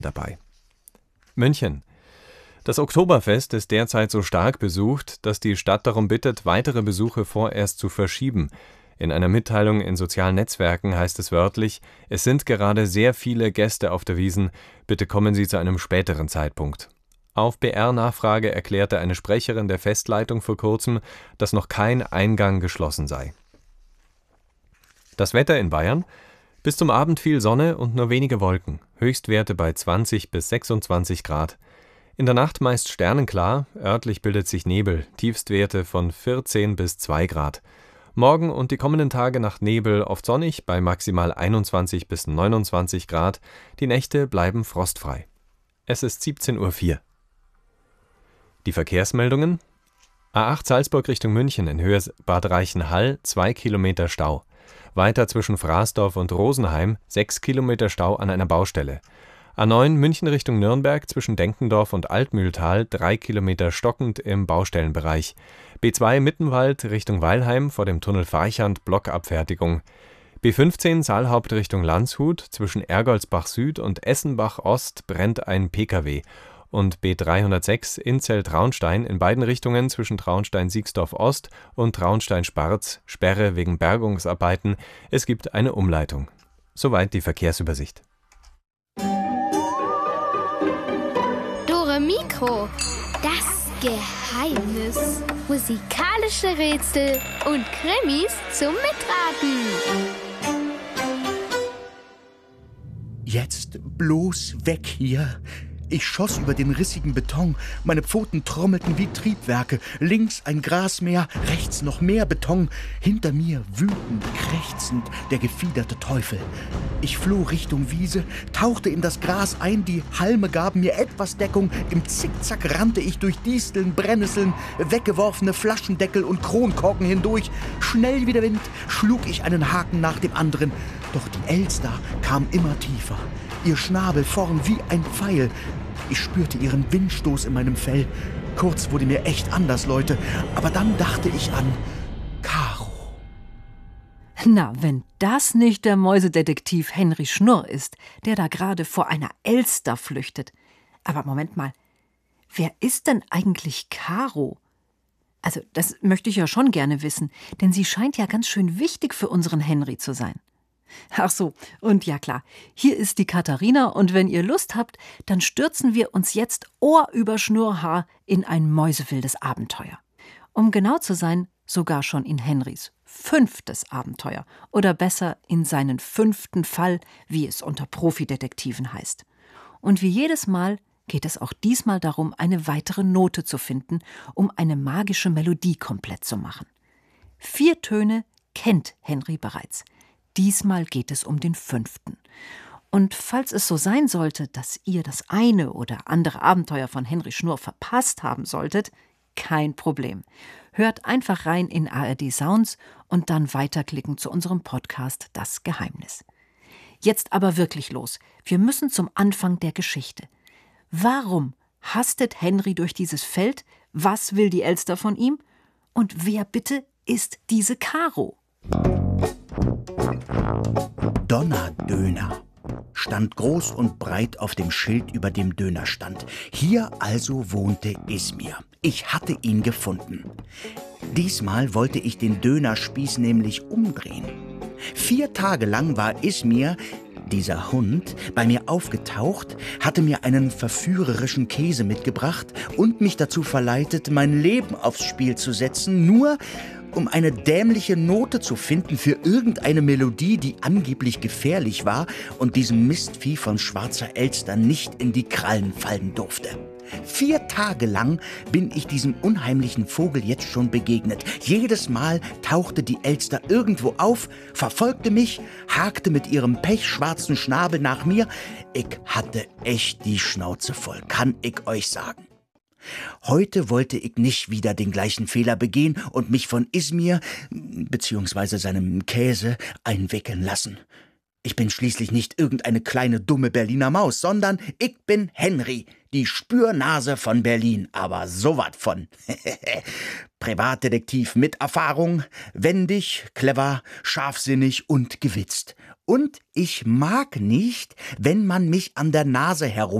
dabei. München. Das Oktoberfest ist derzeit so stark besucht, dass die Stadt darum bittet, weitere Besuche vorerst zu verschieben. In einer Mitteilung in sozialen Netzwerken heißt es wörtlich: Es sind gerade sehr viele Gäste auf der Wiesn, bitte kommen Sie zu einem späteren Zeitpunkt. Auf BR-Nachfrage erklärte eine Sprecherin der Festleitung vor kurzem, dass noch kein Eingang geschlossen sei. Das Wetter in Bayern: Bis zum Abend viel Sonne und nur wenige Wolken, Höchstwerte bei 20 bis 26 Grad. In der Nacht meist sternenklar, örtlich bildet sich Nebel, Tiefstwerte von 14 bis 2 Grad. Morgen und die kommenden Tage nach Nebel oft sonnig bei maximal 21 bis 29 Grad, die Nächte bleiben frostfrei. Es ist 17:04 Uhr. Die Verkehrsmeldungen: A8 Salzburg Richtung München in Höhe Bad Reichenhall 2 Kilometer Stau. Weiter zwischen Fraßdorf und Rosenheim 6 Kilometer Stau an einer Baustelle. A9 München Richtung Nürnberg zwischen Denkendorf und Altmühltal 3 Kilometer stockend im Baustellenbereich. B2 Mittenwald Richtung Weilheim vor dem Tunnel Farchant Blockabfertigung. B15 Saalhaupt Richtung Landshut zwischen Ergoldsbach Süd und Essenbach Ost brennt ein Pkw. Und B306 Inzell-Traunstein in beiden Richtungen zwischen Traunstein-Siegsdorf Ost und Traunstein-Sparz Sperre wegen Bergungsarbeiten. Es gibt eine Umleitung. Soweit die Verkehrsübersicht. Dore Mikro, das Geheimnis. Musikalische Rätsel und Krimis zum Mitraten. Jetzt bloß weg hier. Ich schoss über den rissigen Beton, meine Pfoten trommelten wie Triebwerke, links ein Grasmeer, rechts noch mehr Beton, hinter mir wütend, krächzend der gefiederte Teufel. Ich floh Richtung Wiese, tauchte in das Gras ein, die Halme gaben mir etwas Deckung, im Zickzack rannte ich durch Disteln, Brennnesseln, weggeworfene Flaschendeckel und Kronkorken hindurch. Schnell wie der Wind schlug ich einen Haken nach dem anderen, doch die Elster kam immer tiefer. Ihr Schnabel vorn wie ein Pfeil. Ich spürte ihren Windstoß in meinem Fell. Kurz wurde mir echt anders, Leute. Aber dann dachte ich an Karo. Na, wenn das nicht der Mäusedetektiv Henry Schnurr ist, der da gerade vor einer Elster flüchtet. Aber Moment mal, wer ist denn eigentlich Karo? Also, das möchte ich ja schon gerne wissen, denn sie scheint ja ganz schön wichtig für unseren Henry zu sein. Ach so, und ja klar, hier ist die Katharina und wenn ihr Lust habt, dann stürzen wir uns jetzt Ohr über Schnurrhaar in ein mäusewildes Abenteuer. Um genau zu sein, sogar schon in Henrys 5. Abenteuer oder besser in seinen 5. Fall, wie es unter Profidetektiven heißt. Und wie jedes Mal geht es auch diesmal darum, eine weitere Note zu finden, um eine magische Melodie komplett zu machen. 4 Töne kennt Henry bereits. Diesmal geht es um den 5. Und falls es so sein sollte, dass ihr das eine oder andere Abenteuer von Henry Schnurr verpasst haben solltet, kein Problem. Hört einfach rein in ARD Sounds und dann weiterklicken zu unserem Podcast Das Geheimnis. Jetzt aber wirklich los. Wir müssen zum Anfang der Geschichte. Warum hastet Henry durch dieses Feld? Was will die Elster von ihm? Und wer bitte ist diese Karo? Donnerdöner stand groß und breit auf dem Schild über dem Dönerstand. Hier also wohnte Ismir. Ich hatte ihn gefunden. Diesmal wollte ich den Dönerspieß nämlich umdrehen. 4 Tage lang war Ismir, dieser Hund, bei mir aufgetaucht, hatte mir einen verführerischen Käse mitgebracht und mich dazu verleitet, mein Leben aufs Spiel zu setzen, nur um eine dämliche Note zu finden für irgendeine Melodie, die angeblich gefährlich war und diesem Mistvieh von Schwarzer Elster nicht in die Krallen fallen durfte. 4 Tage lang bin ich diesem unheimlichen Vogel jetzt schon begegnet. Jedes Mal tauchte die Elster irgendwo auf, verfolgte mich, hakte mit ihrem pechschwarzen Schnabel nach mir. Ich hatte echt die Schnauze voll, kann ich euch sagen. Heute wollte ich nicht wieder den gleichen Fehler begehen und mich von Ismir bzw. seinem Käse einwickeln lassen. Ich bin schließlich nicht irgendeine kleine dumme Berliner Maus, sondern ich bin Henry, die Spürnase von Berlin, aber sowas von. Privatdetektiv mit Erfahrung, wendig, clever, scharfsinnig und gewitzt. Und ich mag nicht, wenn man mich an der Nase